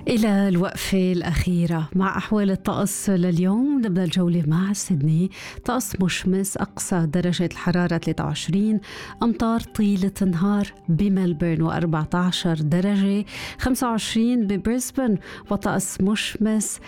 إلى الوقفة الأخيرة مع أحوال الطقس لليوم. نبدأ الجولة مع سيدني. طقس مشمس، أقصى درجة الحرارة 23، أمطار طيلة النهار بملبورن و14 درجة، 25 ببريسبن وطقس مشمس،